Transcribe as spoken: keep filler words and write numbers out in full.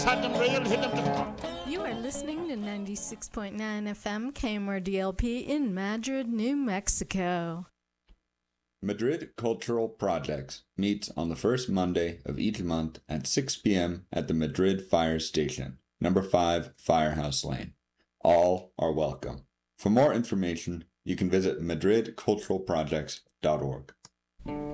You are listening to ninety-six point nine F M K M R D L P in Madrid, New Mexico. Madrid Cultural Projects meets on the first Monday of each month at six p.m. at the Madrid Fire Station, number five Firehouse Lane. All are welcome. For more information, you can visit madrid cultural projects dot org.